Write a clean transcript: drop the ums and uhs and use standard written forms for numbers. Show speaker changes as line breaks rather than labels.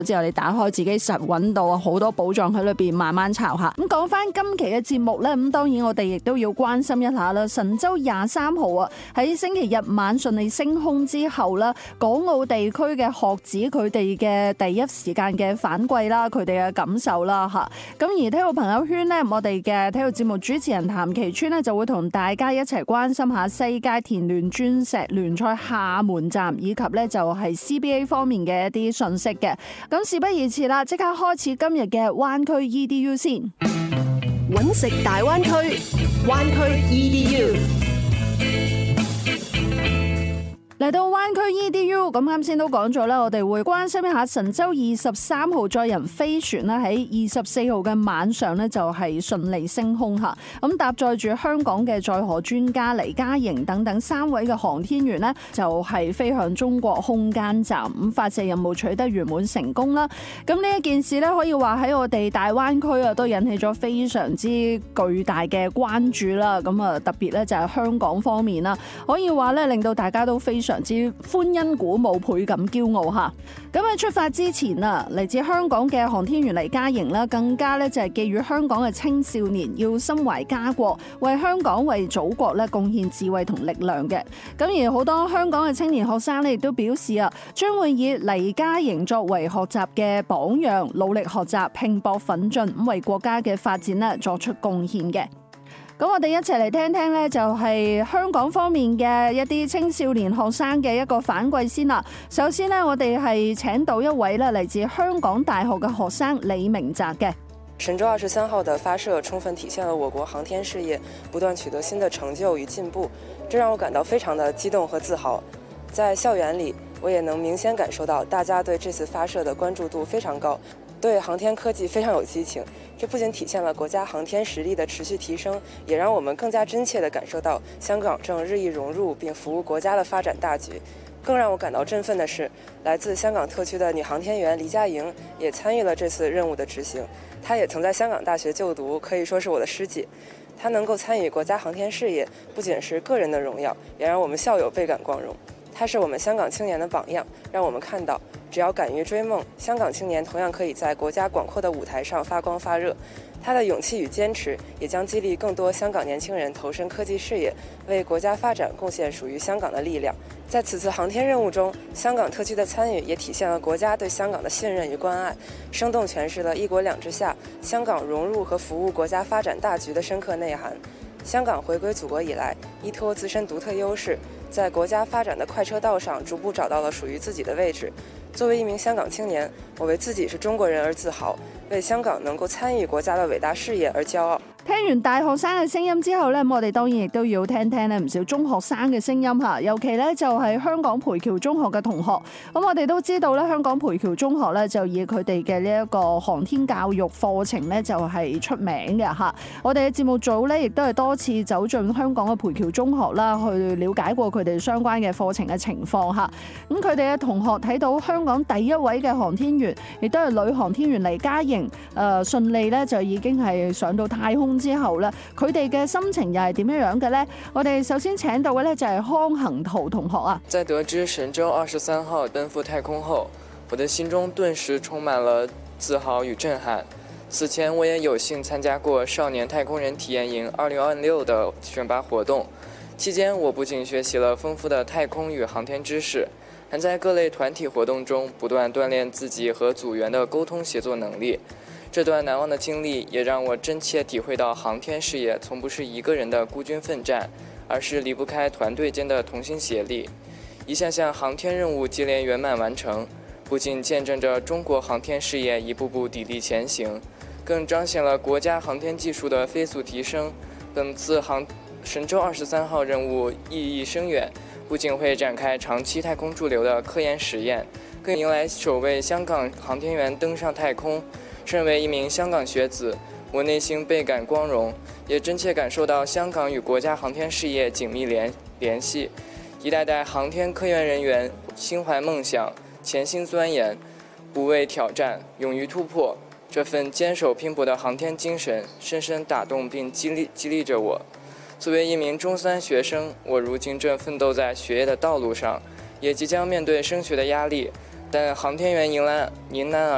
之後你打開自己實揾到好多寶藏喺裏邊慢慢抄下。咁講翻今期嘅節目呢，咁當然我哋亦都要關心一下啦。神舟23號啊，喺星期日晚順利升空之後啦，港澳地區嘅學子佢哋嘅第一時間嘅反饋啦，佢哋嘅感受啦嚇。咁而體育朋友圈呢，我哋嘅體育節目主持人譚其川呢，就會同大家一齊關心下世界田聯鑽石聯賽廈門站以及呢就係 CBA 方面嘅一啲信息嘅。咁事不宜遲啦，即刻開始今日嘅灣區 EDU 先。
揾食大灣區，灣區 EDU。
嚟到灣區 EDU， 咁啱先都講咗啦，我哋會關心一下神舟23號載人飛船啦，喺24號嘅晚上呢，就係順利升空嚇。咁搭載住香港嘅載荷專家黎嘉瑩等等3位嘅航天員呢，就係飛向中國空間站，咁發射任務取得圓滿成功啦。咁呢一件事呢，可以話喺我哋大灣區啊，都引起咗非常之巨大嘅關注啦。咁啊，特別咧就係香港方面啦，可以話咧令到大家都非常之歡欣鼓舞，倍感驕傲嚇。咁喺出發之前啊，嚟自香港嘅航天員黎嘉瑩啦，更加咧就係寄予香港嘅青少年要心懷家國，為香港為祖國咧貢獻智慧同力量嘅。咁而好多香港嘅青年學生咧，亦都表示啊，將會以黎嘉瑩作為學習嘅榜樣，努力學習，拼搏奮進，咁為國家嘅發展咧作出貢獻嘅。咁我哋一齊嚟聽聽呢，就係香港方面嘅一啲青少年學生嘅一個反饋先啦。首先呢，我哋係請到一位咧嚟自香港大學嘅學生李明澤嘅。
神舟23號的發射充分體現了我國航天事業不斷取得新的成就與進步，這讓我感到非常的激動和自豪。在校園裡，我也能明顯感受到大家對這次發射的關注度非常高，對航天科技非常有激情。這不僅體現了國家航天實力的持續提升，也讓我們更加真切地感受到香港正日益融入並服務國家的發展大局。更讓我感到振奮的是，來自香港特區的女航天員黎嘉瑩也參與了這次任務的執行。她也曾在香港大學就讀，可以說是我的師姐。她能夠參與國家航天事業，不僅是個人的榮耀，也讓我們校友倍感光榮。她是我們香港青年的榜樣，讓我們看到只要敢於追夢，香港青年同樣可以在國家廣闊的舞台上發光發熱。他的勇氣與堅持也將激勵更多香港年輕人投身科技事業，為國家發展貢獻屬於香港的力量。在此次航天任務中，香港特區的參與也體現了國家對香港的信任與關愛，生動詮釋了一國兩制下香港融入和服務國家發展大局的深刻內涵。香港回歸祖國以來，依託自身獨特優勢，在國家發展的快車道上逐步找到了屬於自己的位置。作為一名香港青年，我為自己是中國人而自豪，為香港能夠參與國家的偉大事業而驕傲。
聽完大學生嘅聲音之後呢，我哋當然亦都要聽聽唔少中學生嘅聲音嚇，尤其呢，就係香港培僑中學嘅同學。咁我哋都知道咧，香港培僑中學呢，就以佢哋嘅呢一個航天教育課程呢，就係出名嘅嚇。我哋嘅節目組呢，亦都係多次走進香港嘅培僑中學啦，去了解過佢哋相關嘅課程嘅情況嚇。咁佢哋嘅同學睇到香港第一位嘅航天員，亦都係女航天員黎嘉瑩，順利呢，就已經係上到太空之後咧，佢哋嘅心情又係點樣嘅呢？我哋首先請到嘅咧就係康恒圖同學啊。
在得知神舟23號奔赴太空後，我的心中頓時充滿了自豪與震撼。此前我也有幸參加過少年太空人體驗營2026的選拔活動，期間我不僅學習了豐富的太空與航天知識，還在各類團體活動中不斷鍛鍊自己和組員的溝通協作能力。這段難忘的經歷也讓我真切體會到航天事業從不是一個人的孤軍奮戰，而是離不開團隊間的同心協力。一項項航天任務接連圓滿完成，不僅見證着中國航天事業一步步砥礪前行，更彰顯了國家航天技術的飛速提升。本次神舟23號任務意義深遠，不僅會展開長期太空駐留的科研實驗，更迎來首位香港航天員登上太空。身為一名香港學子，我內心倍感光榮，也真切感受到香港與國家航天事業緊密聯繫。一代代航天科研人員心懷夢想，潛心鑽研，不畏挑戰，勇於突破。這份堅守拼搏的航天精神，深深打動並激勵着我。作為一名中3學生，我如今正奮鬥在學業的道路上，也即將面對升學的壓力。但航天員迎難而